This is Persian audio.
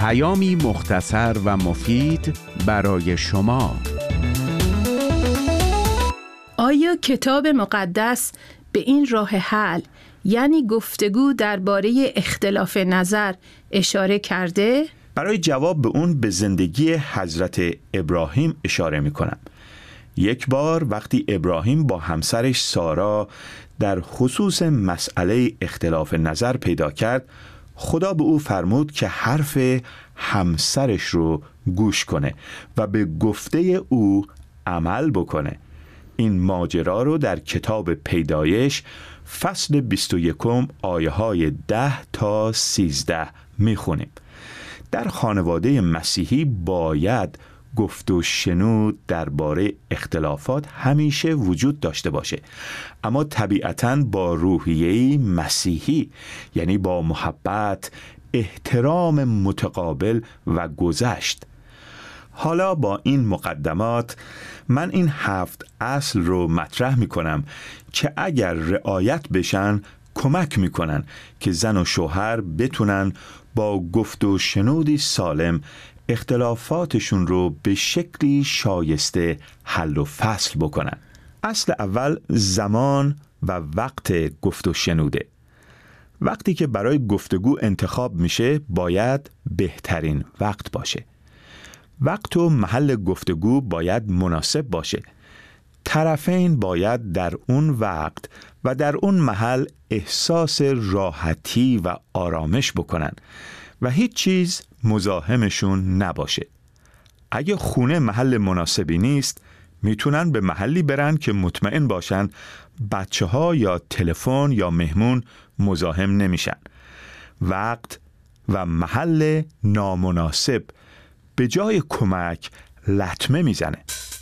پیامی مختصر و مفید برای شما. آیا کتاب مقدس به این راه حل، یعنی گفتگو درباره اختلاف نظر، اشاره کرده؟ برای جواب به اون به زندگی حضرت ابراهیم اشاره می کنم. یک بار وقتی ابراهیم با همسرش سارا در خصوص مسئله اختلاف نظر پیدا کرد، خدا به او فرمود که حرف همسرش رو گوش کنه و به گفته او عمل بکنه. این ماجرا رو در کتاب پیدایش فصل 21 آیه های 10 تا 13 میخونیم. در خانواده مسیحی باید گفت و شنود درباره اختلافات همیشه وجود داشته باشه، اما طبیعتاً با روحیه مسیحی، یعنی با محبت، احترام متقابل و گذشت. حالا با این مقدمات من این 7 اصل رو مطرح می کنم که اگر رعایت بشن کمک می کنن که زن و شوهر بتونن با گفت و شنودی سالم اختلافاتشون رو به شکلی شایسته حل و فصل بکنن. اصل اول زمان و وقت گفت و شنوده. وقتی که برای گفتگو انتخاب میشه باید بهترین وقت باشه. وقت و محل گفتگو باید مناسب باشه. طرفین باید در اون وقت و در اون محل احساس راحتی و آرامش بکنن و هیچ چیز مزاحمشون نباشه. اگه خونه محل مناسبی نیست، میتونن به محلی برن که مطمئن باشن بچه ها یا تلفن یا مهمون مزاحم نمیشن. وقت و محل نامناسب به جای کمک لطمه میزنه.